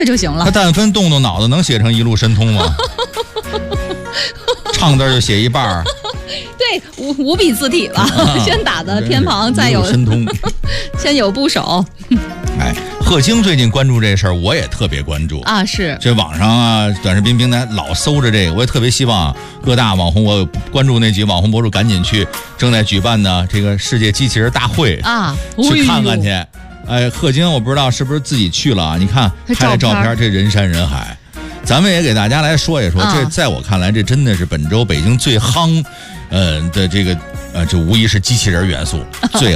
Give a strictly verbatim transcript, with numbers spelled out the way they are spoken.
就行了。 他但分动动脑子，能写成一路神通吗？唱字就写一半儿。 对，五五笔字体吧，啊、先打的偏旁，再有神通， 先有部首。 哎，贺京最近关注这事儿，我也特别关注啊。是， 这网上啊，短视频平台老搜着这个，我也特别希望各大网红，我关注那几个网红博主，赶紧去正在举办的这个世界机器人大会啊， 去看看去。哎，贺京我不知道是不是自己去了啊？你看拍的照片，这人山人海。咱们也给大家来说一说，啊、这在我看来，这真的是本周北京最夯，呃的这个呃，这无疑是机器人元素最